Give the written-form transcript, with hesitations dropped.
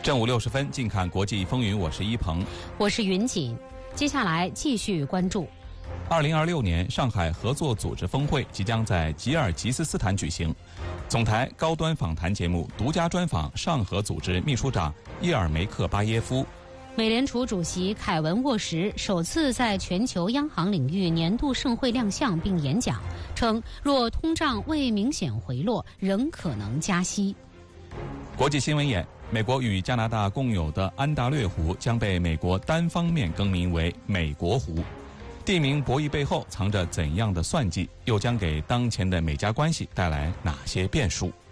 正午60分，近看国际风云，我是一鹏， 我是云锦。接下来继续关注。 2026年上海合作组织峰会即将在吉尔吉斯斯坦举行。总台高端访谈节目独家专访上合组织秘书长叶尔梅克巴耶夫。 美联储主席凯文沃什首次在全球央行领域年度盛会亮相并演讲，称若通胀未明显回落，仍可能加息。 国际新闻眼：美国与加拿大共有的安大略湖将被美国单方面更名为美国湖。地名博弈背后藏着怎样的算计？又将给当前的美加关系带来哪些变数？